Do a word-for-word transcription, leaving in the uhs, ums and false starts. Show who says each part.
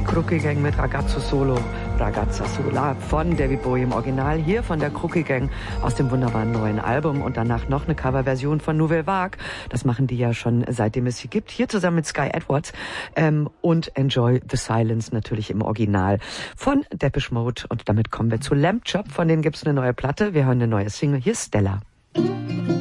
Speaker 1: Crookie Gang mit Ragazzo Solo, Ragazza Sola von David Bowie im Original, hier von der Crookie Gang aus dem wunderbaren neuen Album und danach noch eine Coverversion von Nouvelle Vague. Das machen die ja schon seitdem es sie gibt, hier zusammen mit Sky Edwards ähm, und Enjoy the Silence natürlich im Original von Depeche Mode. Und damit kommen wir zu Lamb Chop, von denen gibt's eine neue Platte. Wir hören eine neue Single, hier ist Stella.